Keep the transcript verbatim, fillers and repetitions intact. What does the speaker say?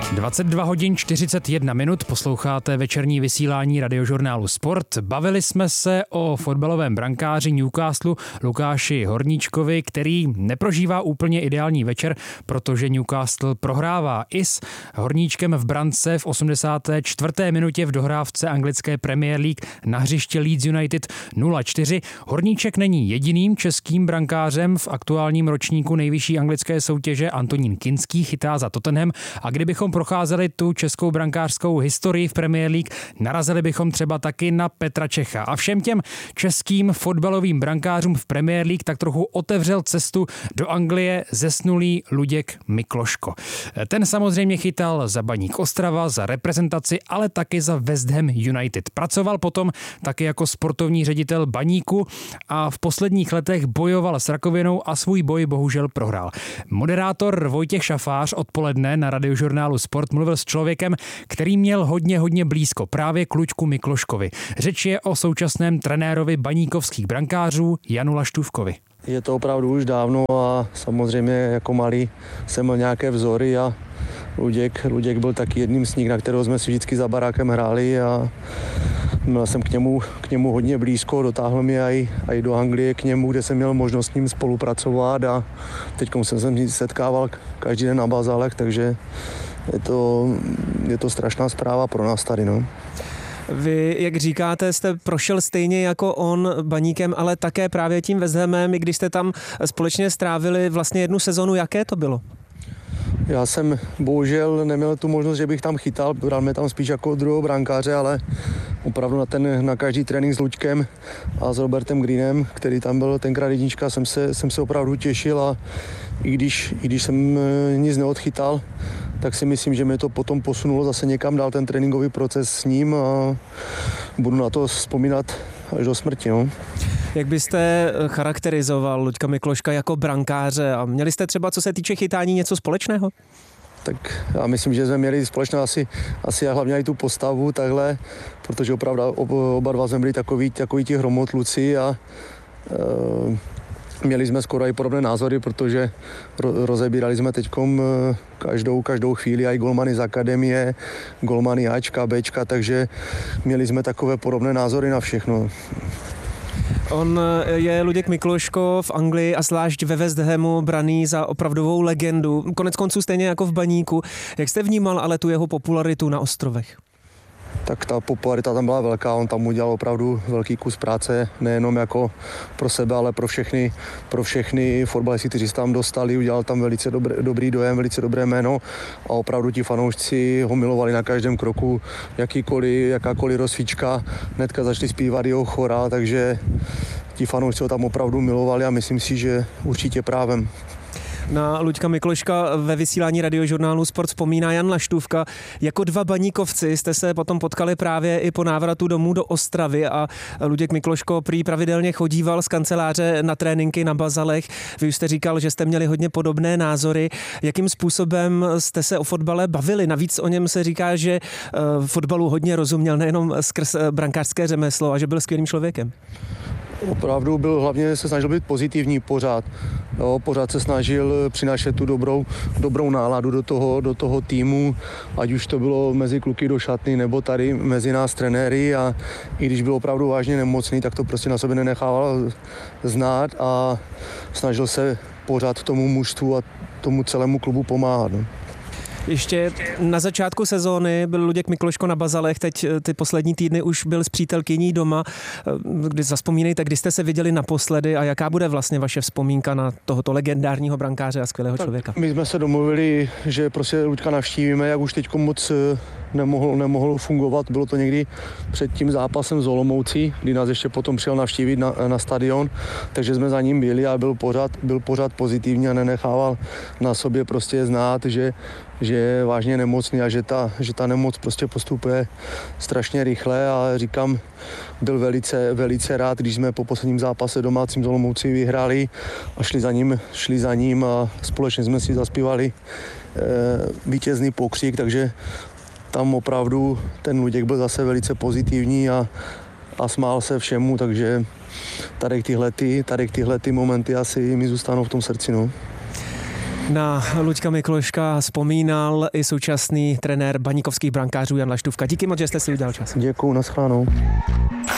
dvacet dva hodin čtyřicet jedna minut, posloucháte večerní vysílání radiožurnálu Sport. Bavili jsme se o fotbalovém brankáři Newcastlu Lukáši Horníčkovi, který neprožívá úplně ideální večer, protože Newcastle prohrává i s Horníčkem v brance v osmdesáté čtvrté minutě v dohrávce anglické Premier League na hřiště Leeds United nula čtyři. Horníček není jediným českým brankářem v aktuálním ročníku nejvyšší anglické soutěže. Antonín Kinský chytá za Tottenham a kdybychom procházeli tu českou brankářskou historii v Premier League, narazili bychom třeba taky na Petra Čecha. A všem těm českým fotbalovým brankářům v Premier League tak trochu otevřel cestu do Anglie zesnulý Luděk Mikloško. Ten samozřejmě chytal za Baník Ostrava, za reprezentaci, ale taky za West Ham United. Pracoval potom taky jako sportovní ředitel Baníku a v posledních letech bojoval s rakovinou a svůj boj bohužel prohrál. Moderátor Vojtěch Šafář odpoledne na radiožurnálu Sport mluvil s člověkem, který měl hodně, hodně blízko právě k Luďku Mikloškovi. Řeč je o současném trenérovi baníkovských brankářů Janu Laštůvkovi. Je to opravdu už dávno a samozřejmě jako malý jsem měl nějaké vzory a Luděk, Luděk byl taky jedním z nich, na kterého jsme si vždycky za barákem hráli a měl jsem k němu, k němu hodně blízko, dotáhl mě i, i do Anglie k němu, kde jsem měl možnost s ním spolupracovat a teď jsem se setkával každý den na bazálech, takže je to, je to strašná zpráva pro nás tady. No. Vy, jak říkáte, jste prošel stejně jako on Baníkem, ale také právě tím West Hamem, i když jste tam společně strávili vlastně jednu sezonu. Jaké to bylo? Já jsem bohužel neměl tu možnost, že bych tam chytal, bral mě tam spíš jako druhého brankáře, ale opravdu na, ten, na každý trénink s Luďkem a s Robertem Greenem, který tam byl tenkrát jednička, jsem se, jsem se opravdu těšil a i když, i když jsem nic neodchytal, tak si myslím, že mě to potom posunulo zase někam dál ten tréninkový proces s ním a budu na to vzpomínat až do smrti. No. Jak byste charakterizoval Luďka Mikloška jako brankáře a měli jste třeba, co se týče chytání, něco společného? Tak já myslím, že jsme měli společně asi, asi a hlavně i tu postavu takhle, protože opravdu oba dva jsme byli takový, takový ti hromotluci a e, měli jsme skoro i podobné názory, protože ro, rozebírali jsme teďkom každou, každou chvíli i golmany z akademie, golmany Ačka, Bčka, takže měli jsme takové podobné názory na všechno. On je Luděk Mikloško v Anglii a zvlášť ve West Hamu braný za opravdovou legendu. Konec konců stejně jako v Baníku. Jak jste vnímal ale tu jeho popularitu na ostrovech? Tak ta popularita tam byla velká, on tam udělal opravdu velký kus práce, nejenom jako pro sebe, ale pro všechny, pro všechny fotbalisty, kteří se tam dostali, udělal tam velice dobrý, dobrý dojem, velice dobré jméno a opravdu ti fanoušci ho milovali na každém kroku, jakýkoliv, jakákoliv rozsvíčka, hnedka začali zpívat jeho chora, takže ti fanoušci ho tam opravdu milovali a myslím si, že určitě právem. Na Luďka Mikloška ve vysílání radiožurnálu Sport vzpomíná Jan Laštůvka. Jako dva baníkovci jste se potom potkali právě i po návratu domů do Ostravy a Luděk Mikloško prý pravidelně chodíval z kanceláře na tréninky na bazalech. Vy už jste říkal, že jste měli hodně podobné názory. Jakým způsobem jste se o fotbale bavili? Navíc o něm se říká, že fotbalu hodně rozuměl, nejenom skrz brankářské řemeslo a že byl skvělým člověkem. Opravdu byl, hlavně se snažil být pozitivní pořád. Jo, pořád se snažil přinášet tu dobrou, dobrou náladu do toho, do toho týmu, ať už to bylo mezi kluky do šatny, nebo tady mezi nás trenéry a i když byl opravdu vážně nemocný, tak to prostě na sobě nenechával znát a snažil se pořád tomu mužstvu a tomu celému klubu pomáhat. No. Ještě na začátku sezóny byl Luděk Mikloško na bazalech, teď ty poslední týdny už byl s přítelkyní doma. Kdy zazpomínejte, kdy jste se viděli naposledy a jaká bude vlastně vaše vzpomínka na tohoto legendárního brankáře a skvělého tak člověka? My jsme se domluvili, že prostě Luďka navštívíme, jak už teď moc nemohl, nemohl fungovat. Bylo to někdy před tím zápasem z Olomoucí, kdy nás ještě potom přijel navštívit na, na stadion, takže jsme za ním byli a byl pořád, byl pořád pozitivní a nenechával na sobě prostě znát, že že je vážně nemocný a že ta, že ta nemoc prostě postupuje strašně rychle a říkám, byl velice, velice rád, když jsme po posledním zápase domácím z Olomoucí vyhráli a šli za ním, šli za ním a společně jsme si zaspívali e, vítězný pokřik, takže tam opravdu ten Luděk byl zase velice pozitivní a, a smál se všemu, takže tady tyhle, tady tyhle momenty asi mi zůstanou v tom srdci. No. Na Luďka Mikloška vzpomínal i současný trenér baníkovských brankářů Jan Laštůvka. Díky moc, že jste si udělal čas. Děkuju, nashledanou.